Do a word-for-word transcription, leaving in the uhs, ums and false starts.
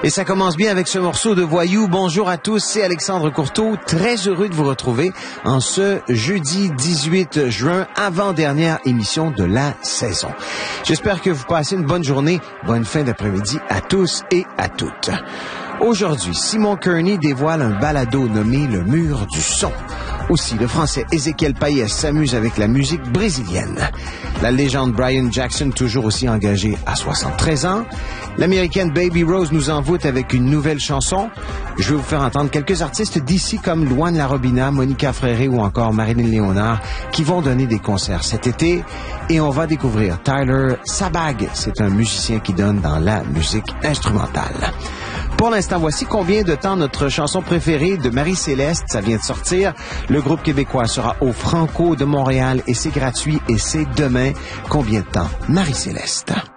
Et ça commence bien avec ce morceau de Voyou. Bonjour à tous, c'est Alexandre Courteau. Très heureux de vous retrouver en ce jeudi dix-huit juin, avant-dernière émission de la saison. J'espère que vous passez une bonne journée, bonne fin d'après-midi à tous et à toutes. Aujourd'hui, Simon Kearney dévoile un balado nommé Le Mur du Son. Aussi, le Français Ézéchiel Payet s'amuse avec la musique brésilienne. La légende Brian Jackson, toujours aussi engagé à soixante-treize ans. L'Américaine Baby Rose nous envoûte avec une nouvelle chanson. Je vais vous faire entendre quelques artistes d'ici comme Luan Larobina, Monica Fréré ou encore Marilyn Léonard qui vont donner des concerts cet été. Et on va découvrir Tyler Sabag. C'est un musicien qui donne dans la musique instrumentale. Pour l'instant, voici combien de temps notre chanson préférée de Marie-Céleste, ça vient de sortir. Le groupe québécois sera au Franco de Montréal et c'est gratuit et c'est demain. Combien de temps? Marie-Céleste.